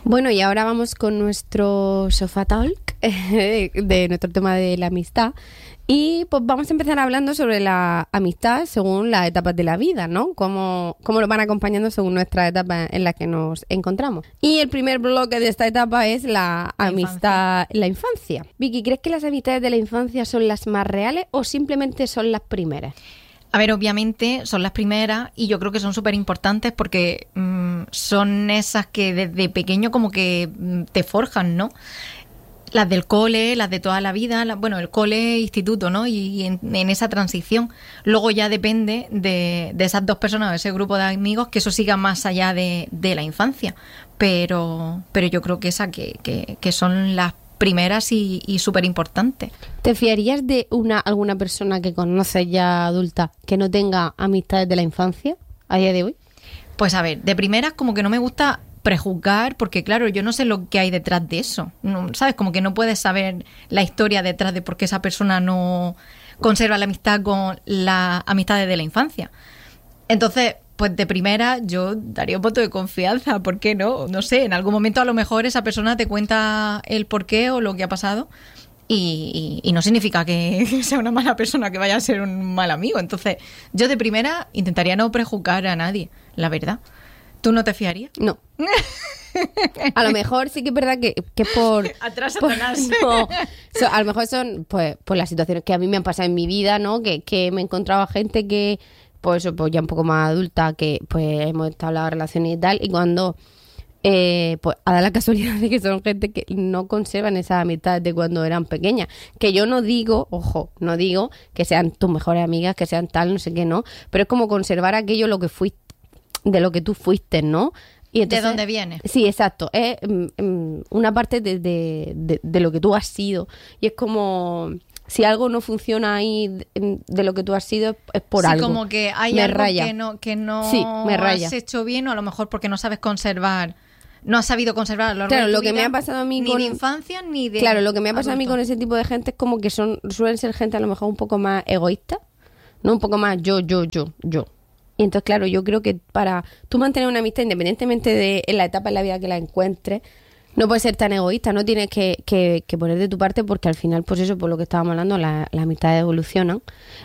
Bueno, y ahora vamos con nuestro sofá talk de nuestro tema de la amistad. Y pues vamos a empezar hablando sobre la amistad según las etapas de la vida, ¿no? Cómo lo van acompañando según nuestras etapas en las que nos encontramos. Y el primer bloque de esta etapa es la amistad en la infancia. Vicky, ¿crees que las amistades de la infancia son las más reales o simplemente son las primeras? A ver, obviamente son las primeras y yo creo que son súper importantes porque son esas que desde pequeño como que te forjan, ¿no? Las del cole, las de toda la vida, el cole, instituto, ¿no? Y en esa transición. Luego ya depende de esas dos personas, de ese grupo de amigos, que eso siga más allá de la infancia. Pero yo creo que esa que son las primeras y súper importantes. ¿Te fiarías de alguna persona que conoces ya adulta que no tenga amistades de la infancia a día de hoy? Pues a ver, de primeras como que no me gusta prejuzgar, porque claro, yo no sé lo que hay detrás de eso, no, ¿sabes? Como que no puedes saber la historia detrás de por qué esa persona no conserva la amistad con las amistades de la infancia. Entonces, pues de primera yo daría un voto de confianza, ¿por qué no? No sé, en algún momento a lo mejor esa persona te cuenta el por qué o lo que ha pasado y no significa que sea una mala persona, que vaya a ser un mal amigo. Entonces, yo de primera intentaría no prejuzgar a nadie, la verdad. ¿Tú no te fiarías? No. A lo mejor sí que es verdad que por... Atrás, Satanás. No, a lo mejor son pues las situaciones que a mí me han pasado en mi vida, ¿no? Que me he encontrado a gente que, pues ya un poco más adulta, que pues hemos establecido relaciones y tal, y cuando pues ha dado la casualidad de que son gente que no conservan esas amistades de cuando eran pequeñas. Que yo no digo, ojo, no digo que sean tus mejores amigas, que sean tal, no sé qué, no, pero es como conservar aquello lo que fuiste, de lo que tú fuiste, ¿no? Y entonces, ¿de dónde vienes? Sí, exacto. Es una parte de lo que tú has sido. Y es como... Si algo no funciona ahí de lo que tú has sido, es por algo. Sí, como que hay me algo raya. que no Sí, me raya. has hecho bien, o a lo mejor porque no sabes conservar, no has sabido conservar a lo largo Claro, de tu lo que vida, me ha pasado a mí ni de infancia ni de Claro, lo que me ha pasado a mí adulto. con ese tipo de gente es como que suelen ser gente a lo mejor un poco más egoísta, ¿no? Un poco más yo. Y entonces, claro, yo creo que para tú mantener una amistad, independientemente de en la etapa en la vida que la encuentres, no puedes ser tan egoísta, no tienes que poner de tu parte, porque al final, pues eso, por lo que estábamos hablando, las amistades evolucionan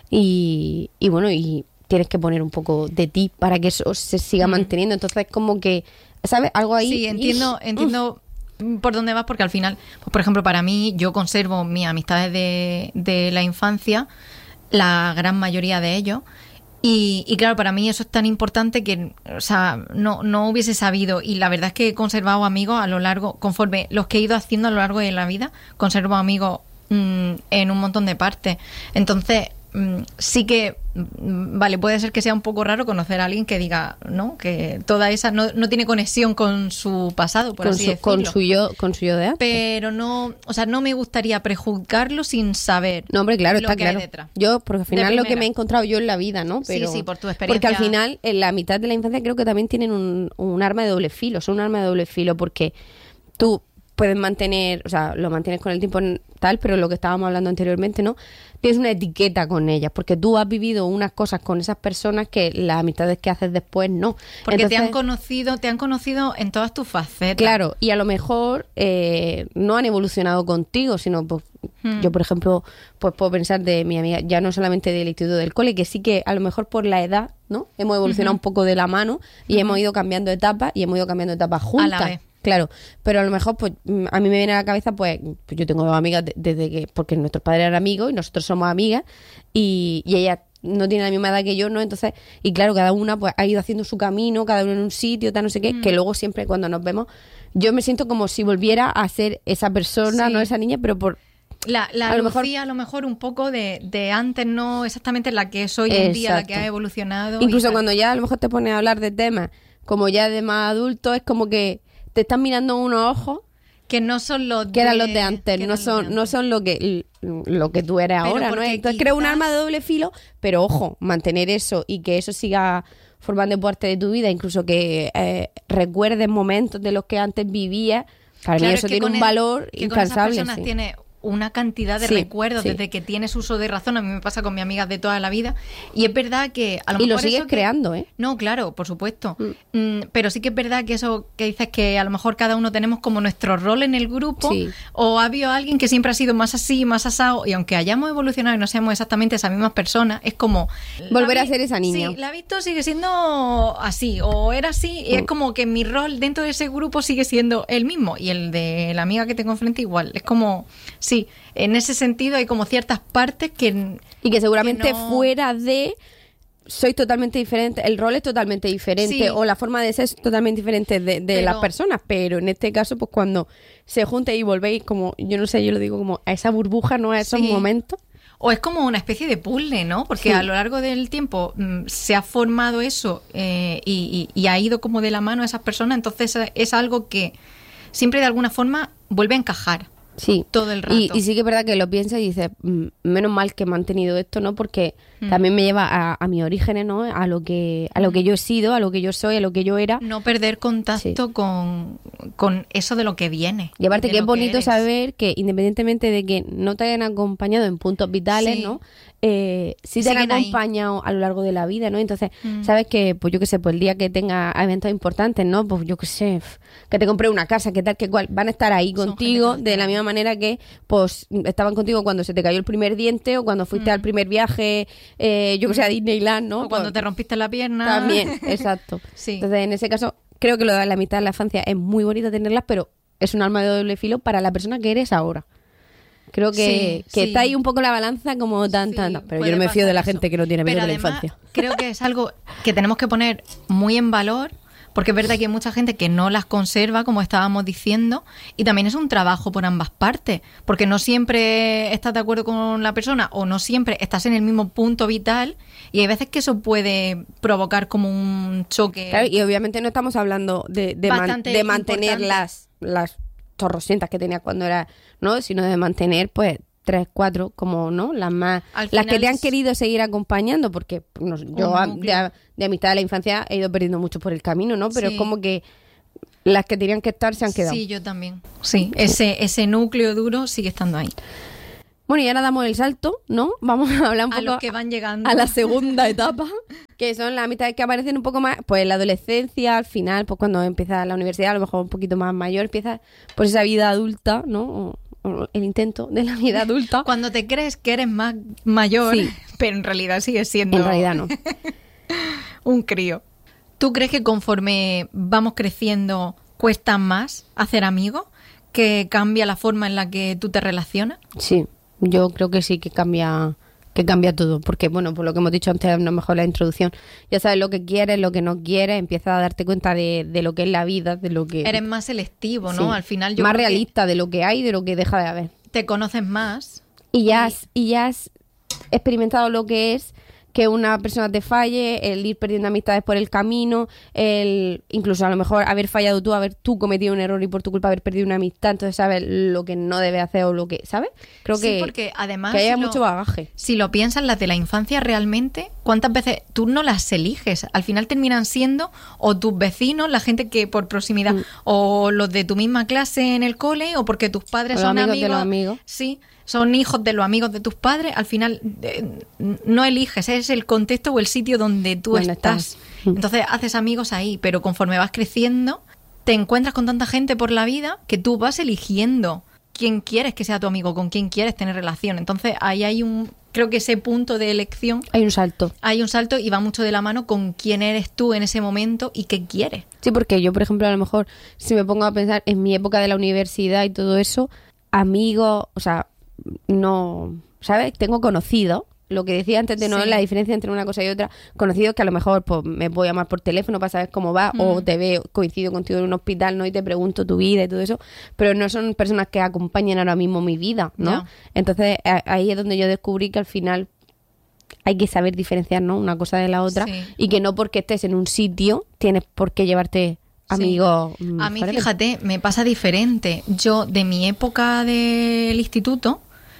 y bueno, y tienes que poner un poco de ti para que eso se siga manteniendo. Entonces, como que, ¿sabes? Algo ahí... Sí, entiendo por dónde vas, porque al final, pues, por ejemplo, para mí, yo conservo mis amistades de la infancia, la gran mayoría de ellos. Y claro, para mí eso es tan importante que, o sea, no hubiese sabido. Y la verdad es que he conservado amigos a lo largo, conforme los que he ido haciendo a lo largo de la vida, conservo amigos en un montón de partes. Entonces, sí que, vale, puede ser que sea un poco raro conocer a alguien que diga, ¿no? Que toda esa no tiene conexión con su pasado, por así decirlo. Con su yo de antes. Pero no, o sea, no me gustaría prejuzgarlo sin saber. No, hombre, claro, lo está que hay claro. detrás. Yo, porque al final De lo que primera. me he encontrado yo en la vida, ¿no? Pero, Sí, por tu experiencia. Porque al final, en la mitad de la infancia creo que también tienen un arma de doble filo. Son un arma de doble filo porque tú puedes mantener, o sea, lo mantienes con el tiempo tal, pero lo que estábamos hablando anteriormente, ¿no? Tienes una etiqueta con ellas, porque tú has vivido unas cosas con esas personas que las amistades que haces después no. Porque entonces, te han conocido en todas tus facetas. Claro, y a lo mejor no han evolucionado contigo, sino pues, yo, por ejemplo, pues puedo pensar de mi amiga, ya no solamente del instituto del cole, que sí que a lo mejor por la edad, ¿no? Hemos evolucionado un poco de la mano y hemos ido cambiando etapas juntas. A la vez. Claro, pero a lo mejor pues a mí me viene a la cabeza pues yo tengo dos amigas desde que, porque nuestros padres eran amigos y nosotros somos amigas y ella no tiene la misma edad que yo, ¿no? Entonces, y claro, cada una pues ha ido haciendo su camino, cada uno en un sitio, tal, no sé qué, que luego siempre cuando nos vemos, yo me siento como si volviera a ser esa persona, Sí. no esa niña, pero por... La a lo mejor- Lucía, a lo mejor un poco de antes, no exactamente la que es hoy en día, la que Exacto. ha evolucionado. Incluso y tal. cuando ya a lo mejor te pones a hablar de temas como ya de más adulto, es como que te están mirando unos ojos Que no son los que eran los de antes, que no eran los de son lo que tú eres Pero ahora, ¿no? porque Entonces creo un quizás- arma de doble filo, pero ojo, mantener eso y que eso siga formando parte de tu vida, incluso que recuerdes momentos de los que antes vivías, para mí Claro, eso es que tiene un valor que incansable. con esas personas Sí. tiene una cantidad de Sí, recuerdos sí. desde que tienes uso de razón. A mí me pasa con mis amigas de toda la vida. Y es verdad que a lo Y mejor lo sigues eso que- creando, ¿eh? No, claro, por supuesto. Pero sí que es verdad que eso que dices, que a lo mejor cada uno tenemos como nuestro rol en el grupo, Sí. o ha habido alguien que siempre ha sido más así, más asado, y aunque hayamos evolucionado y no seamos exactamente esas mismas personas, es como... Volver la a vi- ser esa niña. Sí, la visto sigue siendo así, o era así, y es como que mi rol dentro de ese grupo sigue siendo el mismo, y el de la amiga que tengo enfrente igual. Es como, sí, en ese sentido hay como ciertas partes que... Y que seguramente que no- fuera de... Sois totalmente diferente, el rol es totalmente diferente Sí. o la forma de ser es totalmente diferente de Pero- las personas, pero en este caso, pues cuando se junte y volvéis como, yo no sé, yo lo digo como a esa burbuja, ¿no? A esos Sí. momentos. O es como una especie de puzzle, ¿no? Porque Sí. a lo largo del tiempo se ha formado eso y ha ido como de la mano a esas personas, entonces es algo que siempre de alguna forma vuelve a encajar. Sí. Todo el rato. Y sí que es verdad que lo piensas y dices, menos mal que he mantenido esto, ¿no? Porque también me lleva a mis orígenes, ¿no? A lo que yo he sido, a lo que yo soy, a lo que yo era. No perder contacto con eso de lo que viene. Y aparte de que es lo bonito eres. saber que independientemente de que no te hayan acompañado en puntos vitales, Sí. ¿no? Sí te han Siguen ahí. acompañado a lo largo de la vida, ¿no? Entonces, sabes que, pues yo qué sé, pues el día que tenga eventos importantes, ¿no? Pues yo qué sé, que te compré una casa, que tal, que cual, van a estar ahí Son contigo gente que de la misma manera que, pues, estaban contigo cuando se te cayó el primer diente o cuando fuiste al primer viaje, yo que sé, a Disneyland, ¿no? O cuando Pues, te rompiste la pierna. también, exacto. Sí. Entonces, en ese caso, creo que lo de la mitad de la infancia es muy bonito tenerlas, pero es un arma de doble filo para la persona que eres ahora. Creo que Sí, sí. está ahí un poco la balanza como tan, Sí, tan, tan. Pero yo puede no me fío de la pasar gente eso. que no tiene amigos Pero de la además, infancia. creo que es algo que tenemos que poner muy en valor, porque es verdad que hay mucha gente que no las conserva, como estábamos diciendo, y también es un trabajo por ambas partes, porque no siempre estás de acuerdo con la persona o no siempre estás en el mismo punto vital, y hay veces que eso puede provocar como un choque. Claro, y obviamente no estamos hablando de Bastante mantener importante. las torrocientas que tenías cuando era, ¿no? Sino de mantener, pues, 3, 4, como, ¿no? Las más, Al las que final te han es- querido seguir acompañando, porque pues, yo núcleo. de amistad de la infancia he ido perdiendo mucho por el camino, ¿no? Pero Sí. es como que las que tenían que estar se han quedado. Sí, yo también. Sí, ese núcleo duro sigue estando ahí. Bueno, y ahora damos el salto, ¿no? Vamos a hablar un A poco los que van llegando. a la segunda etapa, que son las amistades que aparecen un poco más, pues la adolescencia, al final, pues cuando empieza la universidad, a lo mejor un poquito más mayor, empieza pues esa vida adulta, ¿no? O el intento de la vida adulta. Cuando te crees que eres más mayor, Sí. pero en realidad sigues siendo En realidad no. un crío. ¿Tú crees que conforme vamos creciendo cuesta más hacer amigos? ¿Que cambia la forma en la que tú te relacionas? Sí, yo creo que sí que cambia todo, porque bueno, por lo que hemos dicho antes, a lo mejor la introducción, ya sabes lo que quieres, lo que no quieres, empiezas a darte cuenta de lo que es la vida, de lo que Eres más selectivo, ¿no? sí, Al final yo más creo que realista de lo que hay, de lo que deja de haber. te conoces más. Y ya has experimentado lo que es que una persona te falle, el ir perdiendo amistades por el camino, el incluso a lo mejor haber fallado tú, haber tú cometido un error y por tu culpa haber perdido una amistad, entonces sabes lo que no debes hacer o lo que, ¿sabes? Creo Sí, que, porque además que haya si lo- mucho bagaje. Si lo piensas, las de la infancia realmente, ¿cuántas veces tú no las eliges? Al final terminan siendo o tus vecinos, la gente que por proximidad, o los de tu misma clase en el cole, o porque tus padres O los son amigos amigos. de los amigos. Sí, son hijos de los amigos de tus padres. Al final no eliges, es el contexto o el sitio donde tú Donde estás. estás. Entonces haces amigos ahí, pero conforme vas creciendo, te encuentras con tanta gente por la vida que tú vas eligiendo quién quieres que sea tu amigo, con quién quieres tener relación. Entonces ahí hay creo que ese punto de elección, Hay un salto. hay un salto y va mucho de la mano con quién eres tú en ese momento y qué quieres. Sí, porque yo, por ejemplo, a lo mejor, si me pongo a pensar en mi época de la universidad y todo eso, amigos, o sea, no, ¿sabes? Tengo conocidos, lo que decía antes de no Sí. la diferencia entre una cosa y otra, conocidos que a lo mejor pues me puedo llamar por teléfono para saber cómo va, o te veo, coincido contigo en un hospital, ¿no? Y te pregunto tu vida y todo eso, pero no son personas que acompañan ahora mismo mi vida, ¿no? Ya. Entonces, ahí es donde yo descubrí que al final hay que saber diferenciar, ¿no? Una cosa de la otra, Sí. y que no porque estés en un sitio tienes por qué llevarte amigos. A mí, forever. fíjate, me pasa diferente. Yo, de mi época del instituto,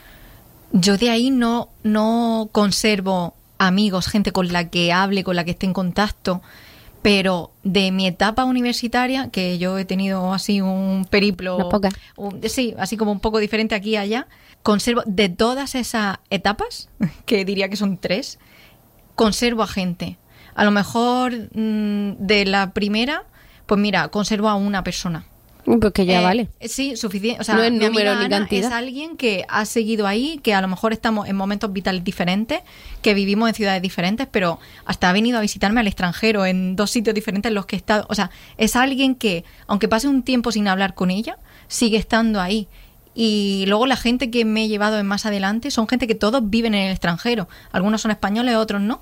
yo de ahí no conservo amigos, gente con la que hable, con la que esté en contacto. Pero de mi etapa universitaria, que yo he tenido así un periplo, Unas pocas. Sí, así como un poco diferente aquí y allá, conservo de todas esas etapas, que diría que son 3, conservo a gente. A lo mejor de la primera, pues mira, conservo a una persona. Pues que ya vale. Sí, suficiente. O sea, No es mi número amiga ni Ana cantidad. es alguien que ha seguido ahí, que a lo mejor estamos en momentos vitales diferentes, que vivimos en ciudades diferentes, pero hasta ha venido a visitarme al extranjero en 2 sitios diferentes en los que he estado. O sea, es alguien que, aunque pase un tiempo sin hablar con ella, sigue estando ahí. Y luego la gente que me he llevado en más adelante son gente que todos viven en el extranjero. Algunos son españoles, otros no.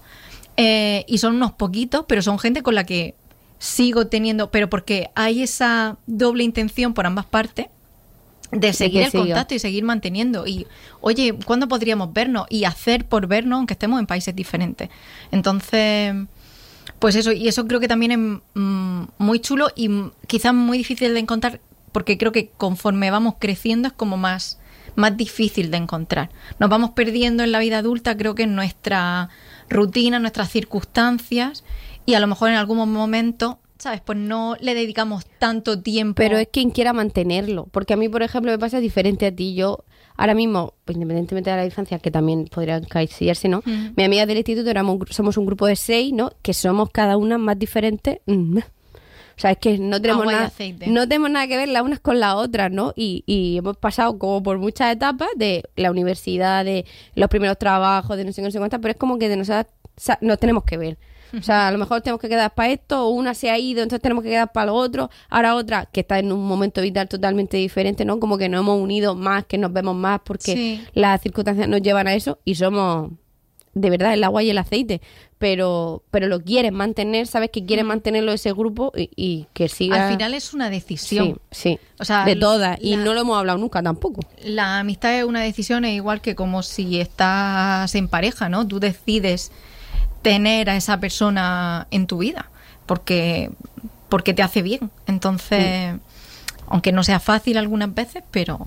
Y son unos poquitos, pero son gente con la que sigo teniendo, pero porque hay esa doble intención por ambas partes de seguir el contacto y seguir manteniendo. Y, oye, ¿cuándo podríamos vernos? Y hacer por vernos, aunque estemos en países diferentes. Entonces, pues eso, y eso creo que también es muy chulo y quizás muy difícil de encontrar, porque creo que conforme vamos creciendo es como más difícil de encontrar. Nos vamos perdiendo en la vida adulta, creo que en nuestra rutina, nuestras circunstancias, y a lo mejor en algún momento, ¿sabes? Pues no le dedicamos tanto tiempo. Pero es quien quiera mantenerlo. Porque a mí, por ejemplo, me pasa diferente a ti. Yo, ahora mismo, pues independientemente de la distancia, que también podrían encasillarse, ¿no? Mi amiga del instituto somos un grupo de 6, ¿no? Que somos cada una más diferentes. O sea, es que no tenemos nada que ver las unas con las otras, ¿no? Y hemos pasado como por muchas etapas de la universidad, de los primeros trabajos, de no sé qué, no sé cuántas, pero es como que de nosotras nos tenemos que ver. O sea, a lo mejor tenemos que quedar para esto, o una se ha ido, entonces tenemos que quedar para lo otro. Ahora otra que está en un momento vital totalmente diferente, ¿no? Como que nos hemos unido más, que nos vemos más porque las circunstancias nos llevan a eso y somos, de verdad, el agua y el aceite. Pero lo quieres mantener, sabes que quieres mantenerlo ese grupo y que siga. Al final es una decisión. Sí. O sea, de todas. Y no lo hemos hablado nunca tampoco. La amistad es una decisión, es igual que como si estás en pareja, ¿no? Tú decides tener a esa persona en tu vida porque te hace bien. Entonces, aunque no sea fácil algunas veces, pero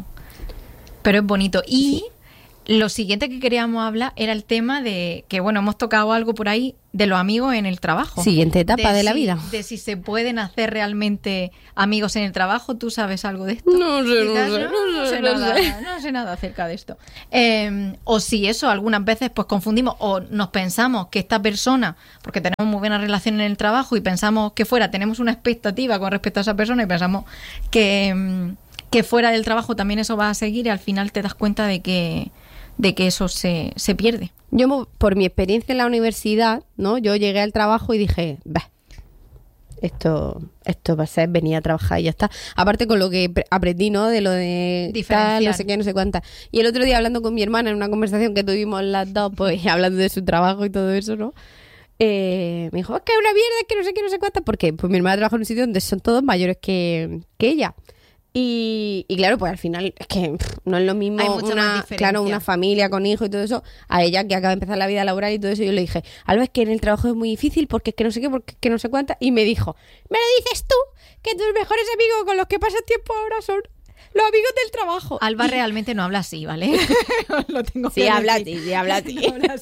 es bonito. Y lo siguiente que queríamos hablar era el tema de que, bueno, hemos tocado algo por ahí de los amigos en el trabajo. Siguiente etapa de la vida. De si se pueden hacer realmente amigos en el trabajo. ¿Tú sabes algo de esto? No sé nada acerca de esto. O si eso, algunas veces pues confundimos o nos pensamos que esta persona, porque tenemos muy buena relación en el trabajo y pensamos que tenemos una expectativa con respecto a esa persona y pensamos que fuera del trabajo también eso va a seguir y al final te das cuenta de que eso se pierde. Yo, por mi experiencia en la universidad, ¿no? Yo llegué al trabajo y dije, bah, esto va a ser venir a trabajar y ya está. Aparte con lo que aprendí, ¿no? De lo de tal, no sé qué, no sé cuántas. Y el otro día hablando con mi hermana en una conversación que tuvimos las dos, pues hablando de su trabajo y todo eso, ¿no? Me dijo, es que es una mierda, es que no sé qué, no sé cuántas. Porque pues mi hermana trabaja en un sitio donde son todos mayores que ella. Y claro, pues al final es que no es lo mismo una familia con hijos y todo eso, a ella que acaba de empezar la vida laboral y todo eso. Yo le dije, Alba, es que en el trabajo es muy difícil porque es que no sé qué, porque es que no sé cuántas. Y me dijo, ¿me lo dices tú? Que tus mejores amigos con los que pasas tiempo ahora son los amigos del trabajo. Alba realmente no habla así, ¿vale? Lo tengo sí, habla así.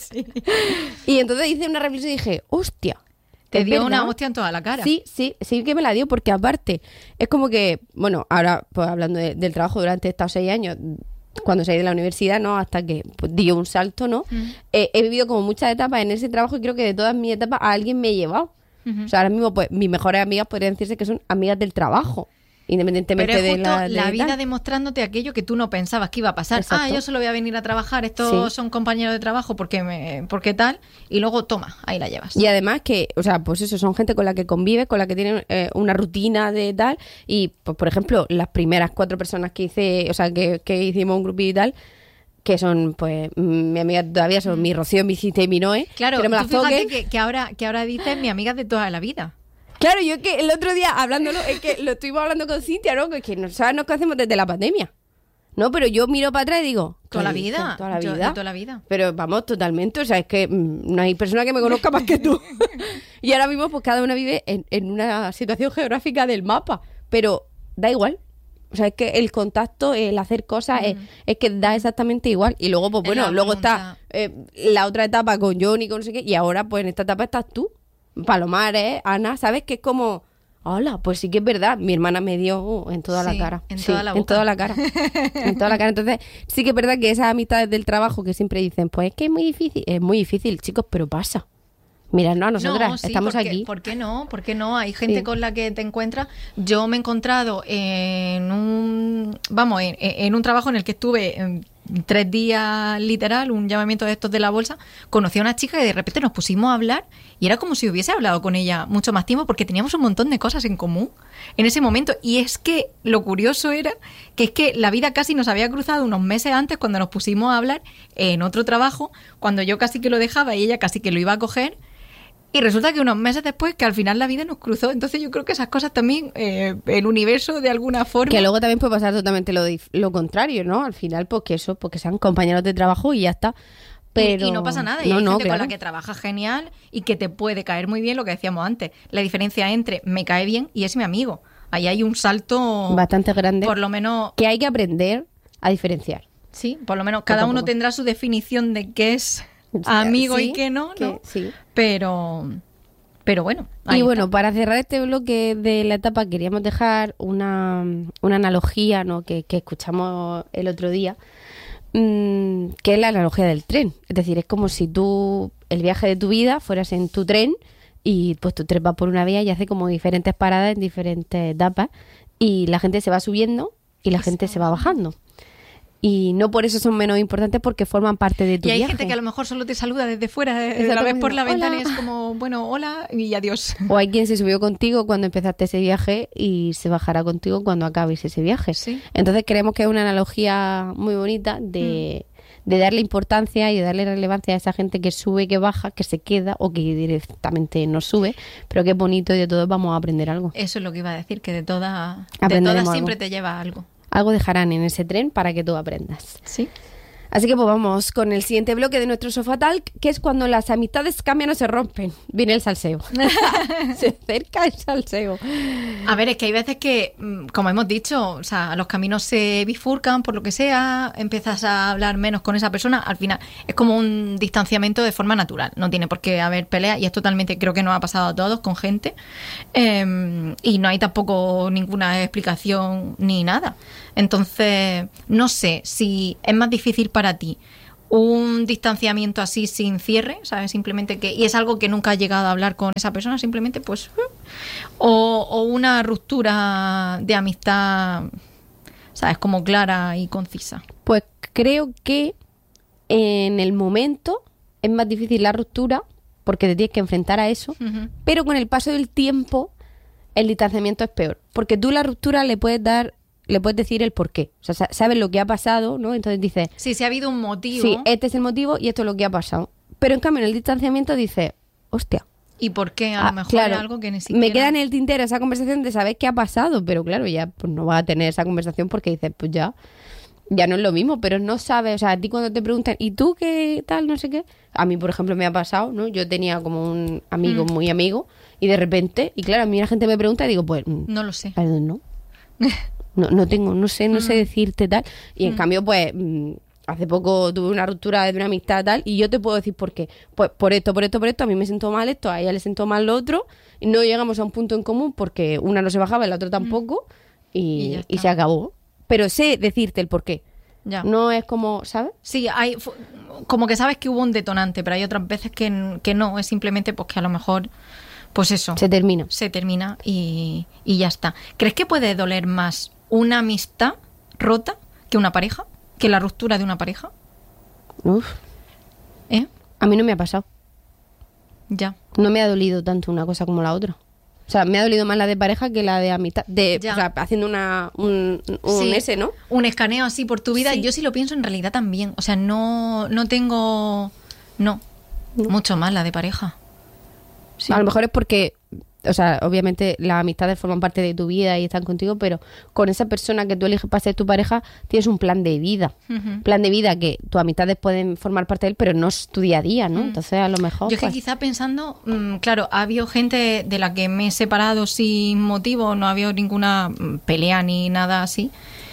Y entonces hice una reflexión y dije, hostia. Te dio una hostia en toda la cara. Sí que me la dio, porque aparte es como que, bueno, ahora pues hablando del trabajo durante estos 6 años, cuando salí de la universidad, ¿no? Hasta que pues, di un salto, ¿no? He vivido como muchas etapas en ese trabajo y creo que de todas mis etapas a alguien me he llevado. O sea, ahora mismo pues mis mejores amigas podrían decirse que son amigas del trabajo. Independientemente pero es justo de la vida demostrándote aquello que tú no pensabas que iba a pasar. Exacto. Yo solo voy a venir a trabajar, estos son compañeros de trabajo porque tal, y luego toma, ahí la llevas. Y además que, o sea, pues eso, son gente con la que convives, con la que tienen una rutina de tal, y pues por ejemplo, las primeras 4 personas que hice, o sea, que hicimos un grupito y tal, que son, pues, mi amiga todavía son mi Rocío, mi Cita y mi Noé. Claro, tú fíjate que ahora dices mi amiga de toda la vida. Claro, yo que el otro día hablándolo, es que lo estuvimos hablando con Cintia, ¿no? Que nosotros nos conocemos desde la pandemia. No, pero yo miro para atrás y digo... Toda la vida. Toda la vida. Pero vamos, totalmente. O sea, es que no hay persona que me conozca más que tú. Y ahora mismo, pues cada una vive en una situación geográfica del mapa. Pero da igual. O sea, es que el contacto, el hacer cosas, es que da exactamente igual. Y luego, pues bueno, luego está la otra etapa con Johnny, con no sé qué. Y ahora, pues en esta etapa estás tú. Palomares, Ana, ¿sabes? Que es como, hola, pues sí que es verdad. Mi hermana me dio en toda la cara. En toda la boca. En toda la cara. En toda la cara. Entonces, sí que es verdad que esas amistades del trabajo que siempre dicen, pues es que es muy difícil, chicos, pero pasa. Miradnos a nosotras, No, sí, estamos aquí. ¿por qué no? ¿Por qué no? Hay gente Sí. con la que te encuentras. Yo me he encontrado en un trabajo en el que estuve 3 días literal, un llamamiento de estos de la bolsa. Conocí a una chica y de repente nos pusimos a hablar y era como si hubiese hablado con ella mucho más tiempo porque teníamos un montón de cosas en común en ese momento. Y es que lo curioso era que es que la vida casi nos había cruzado unos meses antes cuando nos pusimos a hablar en otro trabajo, cuando yo casi que lo dejaba y ella casi que lo iba a coger. Y resulta que unos meses después, que al final la vida nos cruzó. Entonces yo creo que esas cosas también, el universo de alguna forma... Que luego también puede pasar totalmente lo contrario, ¿no? Al final, pues que eso, porque sean compañeros de trabajo y ya está. Pero... Y no pasa nada. Y hay gente con la que trabajas genial y que te puede caer muy bien, lo que decíamos antes. La diferencia entre me cae bien y es mi amigo. Ahí hay un salto... bastante grande. Por lo menos... Que hay que aprender a diferenciar. Sí, por lo menos cada uno tendrá su definición de qué es amigo y qué no, ¿no? Sí. Pero bueno. Y bueno, para cerrar este bloque de la etapa queríamos dejar una analogía, ¿no? que escuchamos el otro día, que es la analogía del tren. Es decir, es como si tú, el viaje de tu vida, fueras en tu tren y pues tu tren va por una vía y hace como diferentes paradas en diferentes etapas y la gente se va subiendo y la gente se va bajando. Y no por eso son menos importantes porque forman parte de tu viaje. Y hay gente que a lo mejor solo te saluda desde fuera, la ves por la ventana y es como, bueno, hola y adiós. O hay quien se subió contigo cuando empezaste ese viaje y se bajará contigo cuando acabes ese viaje. Sí. Entonces creemos que es una analogía muy bonita de darle importancia y de darle relevancia a esa gente que sube, que baja, que se queda o que directamente no sube, pero que es bonito y de todos vamos a aprender algo. Eso es lo que iba a decir, que de todas siempre algo. te lleva algo. Algo dejarán en ese tren para que tú aprendas. Sí. Así que pues vamos con el siguiente bloque de nuestro Sofá Talk, que es cuando las amistades cambian o se rompen. Viene el salseo. Se acerca el salseo. A ver, es que hay veces que, como hemos dicho, o sea, los caminos se bifurcan por lo que sea, empiezas a hablar menos con esa persona, al final es como un distanciamiento de forma natural, no tiene por qué haber pelea y es totalmente, creo que nos ha pasado a todos con gente y no hay tampoco ninguna explicación ni nada. Entonces, no sé si es más difícil para ti un distanciamiento así sin cierre, ¿sabes? Simplemente y es algo que nunca has llegado a hablar con esa persona, simplemente pues... O una ruptura de amistad, ¿sabes? Como clara y concisa. Pues creo que en el momento es más difícil la ruptura porque te tienes que enfrentar a eso, pero con el paso del tiempo el distanciamiento es peor, porque tú la ruptura le puedes decir el por qué. O sea, sabes lo que ha pasado, ¿no? Entonces dices... Sí, si ha habido un motivo. Sí, este es el motivo y esto es lo que ha pasado. Pero en cambio en el distanciamiento dices, hostia. ¿Y por qué? A lo mejor claro, es algo que ni siquiera... me queda en el tintero esa conversación de saber qué ha pasado, pero claro, ya pues no vas a tener esa conversación porque dices, pues ya no es lo mismo, pero no sabes, o sea, a ti cuando te preguntan, ¿y tú qué tal? No sé qué. A mí, por ejemplo, me ha pasado, ¿no? Yo tenía como un amigo muy amigo y de repente, y claro, a mí la gente me pregunta y digo, pues... no lo sé. No. No sé decirte tal. Y en cambio, pues, hace poco tuve una ruptura de una amistad tal, y yo te puedo decir por qué. Pues por esto, a mí me siento mal esto, a ella le siento mal lo otro, y no llegamos a un punto en común porque una no se bajaba y la otra tampoco, y se acabó. Pero sé decirte el por qué. Ya. No es como, ¿sabes? Sí, como que sabes que hubo un detonante, pero hay otras veces que no, es simplemente pues que a lo mejor, pues eso. Se termina y ya está. ¿Crees que puede doler más una amistad rota que una pareja? ¿Que la ruptura de una pareja? Uf. A mí no me ha pasado. Ya. No me ha dolido tanto una cosa como la otra. O sea, me ha dolido más la de pareja que la de amistad. O sea, haciendo un sí, ¿no? Un escaneo así por tu vida. Sí. Yo sí lo pienso en realidad también. O sea, no tengo... No. Mucho más la de pareja. Sí. A lo mejor es porque, o sea, obviamente las amistades forman parte de tu vida y están contigo, pero con esa persona que tú eliges para ser tu pareja tienes un plan de vida. Plan de vida que tus amistades pueden formar parte de él, pero no es tu día a día, ¿no? Entonces, a lo mejor... Yo es que quizá pensando, claro, ha habido gente de la que me he separado sin motivo, no ha habido ninguna pelea ni nada así,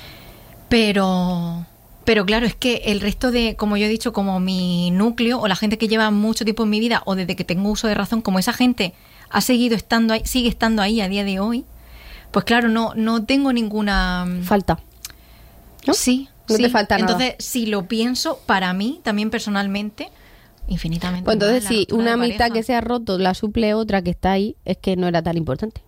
pero claro, es que el resto de, como yo he dicho, como mi núcleo o la gente que lleva mucho tiempo en mi vida o desde que tengo uso de razón, como esa gente seguido estando ahí, sigue estando ahí a día de hoy, pues claro, no tengo ninguna... Falta, ¿no? Sí. No te falta nada. Entonces, si lo pienso, para mí, también personalmente, infinitamente Pues entonces, más, la si ruptura una de amistad pareja. que se ha roto la suple otra que está ahí, es que no era tan importante.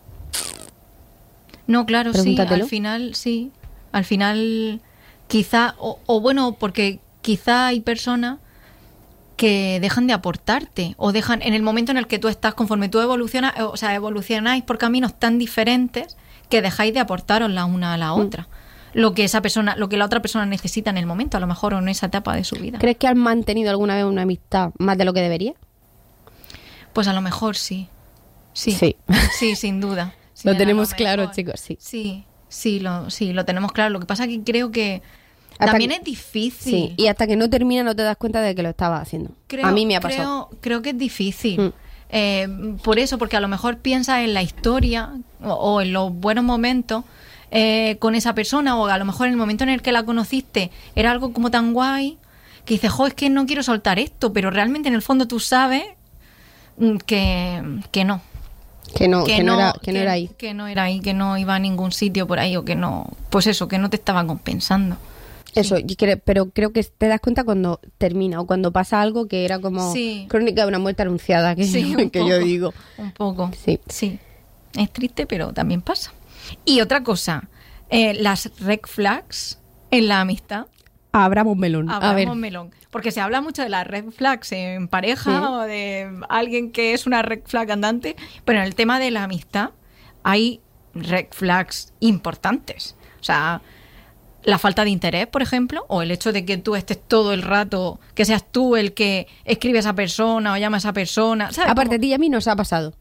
No, claro, sí, Pregúntatelo. al final, sí. Al final, quizá, o bueno, porque quizá hay personas que dejan de aportarte, o dejan, en el momento en el que tú estás, conforme tú evolucionas, o sea, evolucionáis por caminos tan diferentes que dejáis de aportaros la una a la otra. Lo que la otra persona necesita en el momento, a lo mejor, o en esa etapa de su vida. ¿Crees que has mantenido alguna vez una amistad más de lo que debería? Pues a lo mejor sí. Sí, Sí. sí, sin duda. Sí, Lo a tenemos mejor. claro, chicos, sí. Sí, lo tenemos claro. Lo que pasa es que creo que Hasta también que- es difícil. Sí, y hasta que no termina no te das cuenta de que lo estabas haciendo. A mí me ha pasado. Creo que es difícil. Por eso, porque a lo mejor piensas en la historia o en los buenos momentos con esa persona, o a lo mejor en el momento en el que la conociste era algo como tan guay que dices, jo, es que no quiero soltar esto, pero realmente en el fondo tú sabes que no. Que no era ahí. Que no era ahí, que no iba a ningún sitio por ahí, o que no, pues eso, que no te estaba compensando. Eso, pero creo que te das cuenta cuando termina o cuando pasa algo que era como Sí. crónica de una muerte anunciada, que, Sí, un que yo poco. digo. Un poco. Sí. Sí. Es triste, pero también pasa. Y otra cosa, las red flags en la amistad. Abramos melón. A ver. Abramos melón. Porque se habla mucho de las red flags en pareja Sí. o de alguien que es una red flag andante, pero en el tema de la amistad hay red flags importantes. O sea, la falta de interés, por ejemplo, o el hecho de que tú estés todo el rato, que seas tú el que escribe a esa persona o llama a esa persona. ¿Sabes? Aparte Como- de ti y a mí nos ha pasado.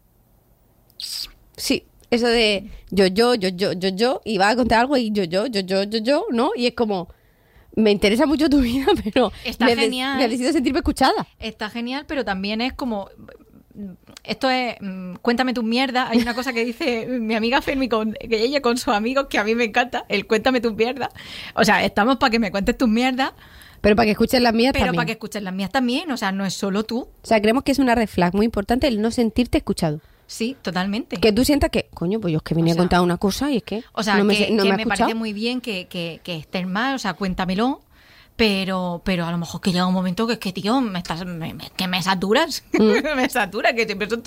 Sí, eso de yo, y va a contar algo y yo, ¿no? Y es como, me interesa mucho tu vida, pero Está genial. necesito sentirme escuchada. Está genial, pero también es como... Esto es... cuéntame tus mierdas. Hay una cosa que dice mi amiga Fermi, que ella con sus amigos, que a mí me encanta, el cuéntame tus mierdas. O sea, estamos para que me cuentes tus mierdas, Pero para que escuches las mías pero también. para que escuches las mías también. O sea, no es solo tú. O sea, creemos que es una red flag muy importante el no sentirte escuchado. Sí, totalmente. Que tú sientas que, coño, pues yo es que venía O sea, a contar una cosa y es que O sea, no me, que, no que me ha me escuchado. parece muy bien que estés mal, o sea, cuéntamelo. Pero a lo mejor que llega un momento que es que, tío, que me saturas. Me satura, que siempre son